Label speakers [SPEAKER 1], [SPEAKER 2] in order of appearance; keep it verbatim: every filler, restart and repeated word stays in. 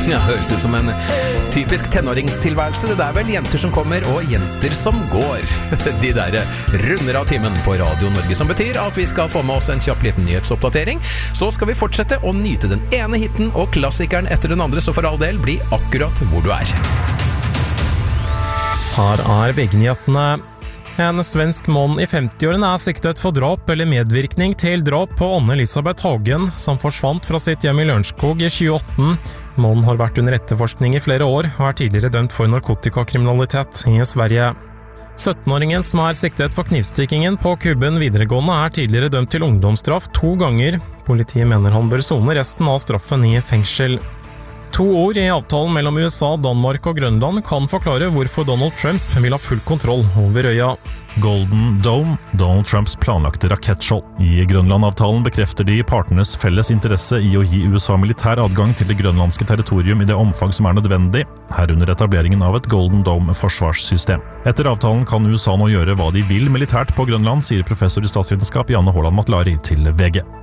[SPEAKER 1] Ja, høres ut som en typisk tenåringstilværelse. Det er vel jenter som kommer og jenter som går. De der runder av timen på Radio Norge, som betyr at vi skal få med oss en kjapp liten nyhetsoppdatering. Så skal vi fortsette å nyte den ene hitten og klassikeren etter den andre, så for all del bli akkurat hvor du er.
[SPEAKER 2] Her er V G-nyhetene. En svensk mann i femti-årene er siktet for drap eller medvirkning til drap på Anne-Elisabeth Hagen, som forsvant fra sitt hjem i Lørenskog i tjue atten. Mannen har vært under etterforskning i flere år og er tidligere dømt for narkotikakriminalitet i Sverige. sytten-åringen som er siktet for knivstikkingen på Kubben videregående er tidligere dømt til ungdomsstraff to ganger. Politiet mener han bør sone resten av straffen i fengsel. To ord i avtalen mellom U S A, Danmark og Grønland kan forklare hvorfor Donald Trump vil ha full kontroll over øya.
[SPEAKER 3] Golden Dome, Donald Trumps planlagte rakettskjold. I Grønland-avtalen bekrefter de partenes felles interesse i å gi U S A militær adgang til det grønlandske territorium i det omfang som er nødvendig, herunder etableringen av et Golden Dome-forsvarssystem. Etter avtalen kan U S A nå gjøre hva de vil militært på Grønland, sier professor i statsvitenskap Janne Håland Matlari til V G.